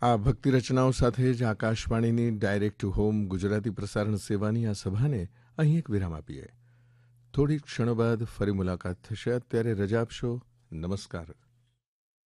આ ભક્તિ રચનાઓ સાથે જ આકાશવાણીની ડાયરેક્ટ ટુ હોમ ગુજરાતી પ્રસારણ સેવાની આ સભાને અહીં એક વિરામ આપીએ. થોડી ક્ષણો બાદ ફરી મુલાકાત થશે. અત્યારે રજા આપશો. નમસ્કાર.